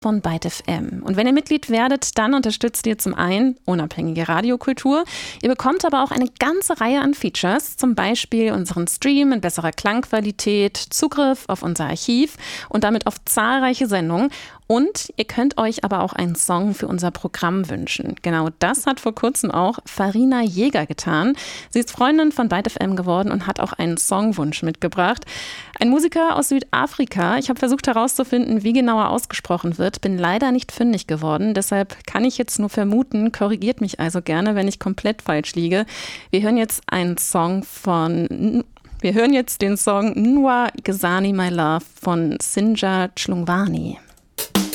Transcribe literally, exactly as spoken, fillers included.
von Byte F M. Und wenn ihr Mitglied werdet, dann unterstützt ihr zum einen unabhängige Radiokultur. Ihr bekommt aber auch eine ganze Reihe an Features, zum Beispiel unseren Stream in besserer Klangqualität, Zugriff auf unser Archiv und damit auf zahlreiche Sendungen. Und ihr könnt euch aber auch einen Song für unser Programm wünschen. Genau das hat vor kurzem auch Farina Jäger getan. Sie ist Freundin von Byte F M geworden und hat auch einen Songwunsch mitgebracht. Ein Musiker aus Südafrika. Ich habe versucht herauszufinden, wie genauer ausgesprochen wird, bin leider nicht fündig geworden. Deshalb kann ich jetzt nur vermuten, korrigiert mich also gerne, wenn ich komplett falsch liege. Wir hören jetzt einen Song von... Wir hören jetzt den Song Nwa Gezani My Love von Sinja Chilungwane.